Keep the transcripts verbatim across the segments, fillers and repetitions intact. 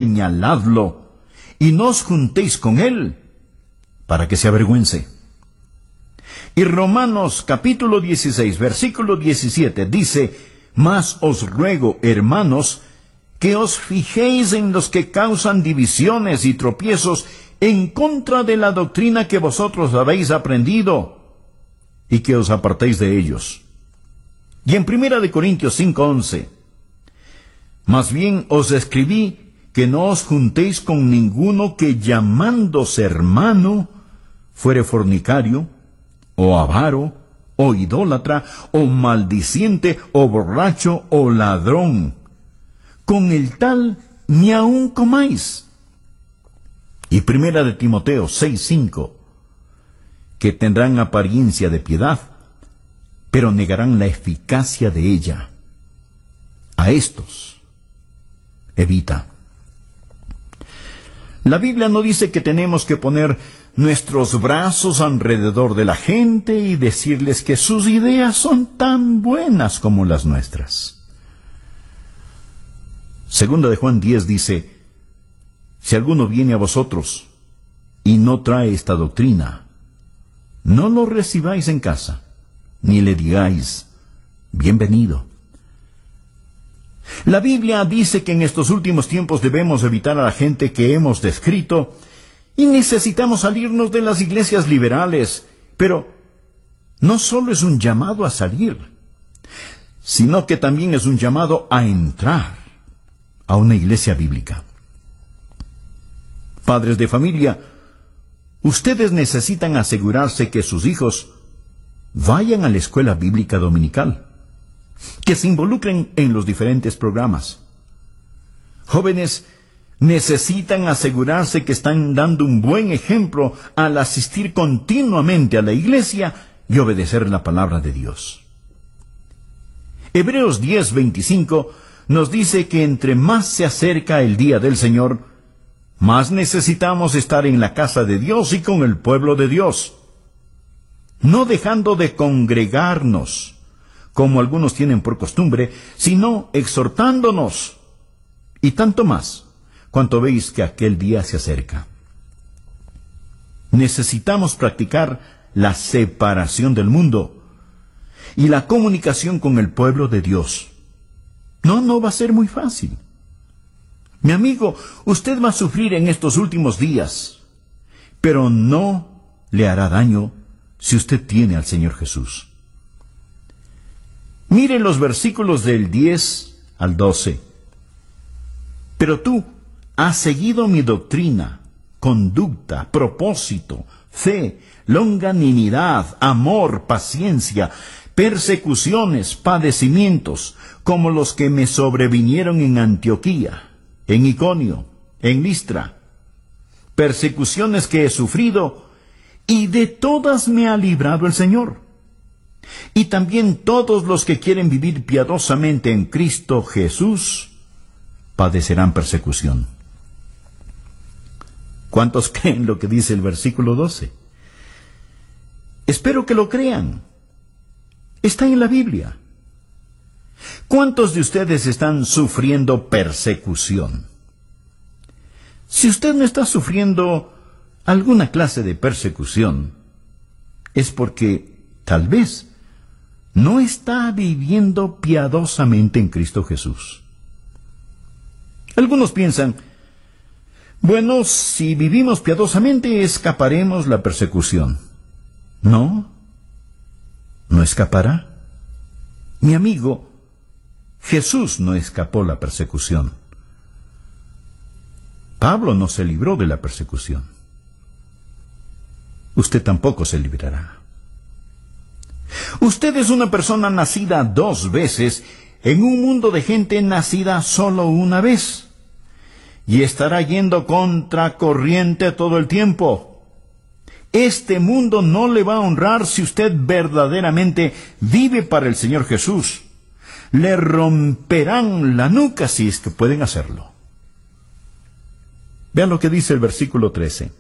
señaladlo, y no os juntéis con él, para que se avergüence. Y Romanos capítulo dieciséis, versículo diecisiete, dice: Mas os ruego, hermanos, que os fijéis en los que causan divisiones y tropiezos en contra de la doctrina que vosotros habéis aprendido, y que os apartéis de ellos. Y en primera de Corintios cinco once, Más bien os escribí que no os juntéis con ninguno que, llamándose hermano, fuere fornicario, o avaro, o idólatra, o maldiciente, o borracho, o ladrón. Con el tal ni aun comáis. Y primera de Timoteo seis cinco, que tendrán apariencia de piedad, pero negarán la eficacia de ella. A estos evita. La Biblia no dice que tenemos que poner nuestros brazos alrededor de la gente y decirles que sus ideas son tan buenas como las nuestras. Segunda de Juan diez dice: Si alguno viene a vosotros y no trae esta doctrina, no lo recibáis en casa, ni le digáis: bienvenido. La Biblia dice que en estos últimos tiempos debemos evitar a la gente que hemos descrito, y necesitamos salirnos de las iglesias liberales. Pero no solo es un llamado a salir, sino que también es un llamado a entrar a una iglesia bíblica. Padres de familia, ustedes necesitan asegurarse que sus hijos vayan a la escuela bíblica dominical, que se involucren en los diferentes programas. Jóvenes, necesitan asegurarse que están dando un buen ejemplo al asistir continuamente a la iglesia y obedecer la palabra de Dios. Hebreos diez veinticinco nos dice que entre más se acerca el día del Señor, más necesitamos estar en la casa de Dios y con el pueblo de Dios, no dejando de congregarnos, como algunos tienen por costumbre, sino exhortándonos, y tanto más, cuanto veis que aquel día se acerca. Necesitamos practicar la separación del mundo y la comunicación con el pueblo de Dios. No, no va a ser muy fácil. Mi amigo, usted va a sufrir en estos últimos días, pero no le hará daño si usted tiene al Señor Jesús. Mire los versículos del diez al doce. Pero tú has seguido mi doctrina, conducta, propósito, fe, longanimidad, amor, paciencia, persecuciones, padecimientos, como los que me sobrevinieron en Antioquía, en Iconio, en Listra, persecuciones que he sufrido, y de todas me ha librado el Señor. Y también todos los que quieren vivir piadosamente en Cristo Jesús padecerán persecución. ¿Cuántos creen lo que dice el versículo doce? Espero que lo crean. Está en la Biblia. ¿Cuántos de ustedes están sufriendo persecución? Si usted no está sufriendo alguna clase de persecución, es porque tal vez no está viviendo piadosamente en Cristo Jesús. Algunos piensan, bueno, si vivimos piadosamente escaparemos la persecución. No, no escapará. Mi amigo, Jesús no escapó la persecución. Pablo no se libró de la persecución. Usted tampoco se librará. Usted es una persona nacida dos veces en un mundo de gente nacida solo una vez, y estará yendo contra corriente todo el tiempo. Este mundo no le va a honrar si usted verdaderamente vive para el Señor Jesús. Le romperán la nuca si es que pueden hacerlo. Vean lo que dice el versículo trece.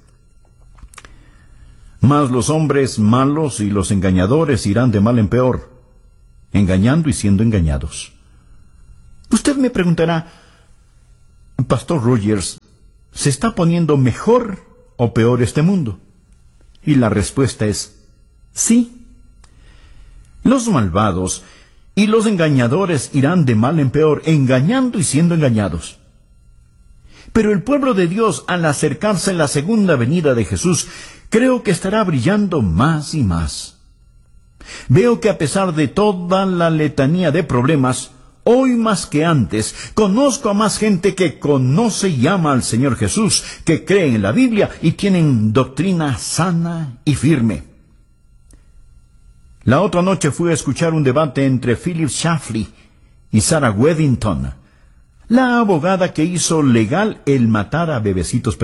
Mas los hombres malos y los engañadores irán de mal en peor, engañando y siendo engañados. Usted me preguntará, Pastor Rogers, ¿se está poniendo mejor o peor este mundo? Y la respuesta es sí. Los malvados y los engañadores irán de mal en peor, engañando y siendo engañados. Pero el pueblo de Dios, al acercarse a la segunda venida de Jesús, creo que estará brillando más y más. Veo que a pesar de toda la letanía de problemas, hoy más que antes, conozco a más gente que conoce y ama al Señor Jesús, que creen en la Biblia y tienen doctrina sana y firme. La otra noche fui a escuchar un debate entre Philip Shafley y Sarah Weddington, la abogada que hizo legal el matar a bebecitos pequeños.